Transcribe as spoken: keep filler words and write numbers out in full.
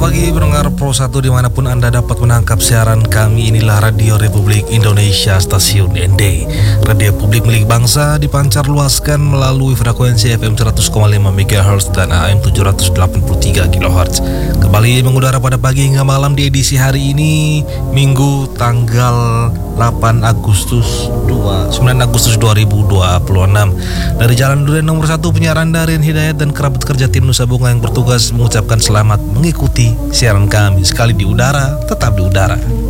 pagi pendengar Pro satu dimanapun Anda dapat menangkap siaran kami. Inilah Radio Republik Indonesia, stasiun N D Radio Publik milik bangsa, dipancar luaskan melalui frekuensi F M seratus koma lima megahertz dan A M tujuh ratus delapan puluh tiga kilohertz. Kembali mengudara pada pagi hingga malam di edisi hari ini, Minggu tanggal delapan Agustus sembilan Agustus dua ribu dua puluh enam. Dari Jalan Durian nomor satu, penyiaran Darin Hidayat dan kerabat kerja tim Nusa Bunga yang bertugas mengucapkan selamat mengikuti siaran kami. Sekali di udara, tetap di udara.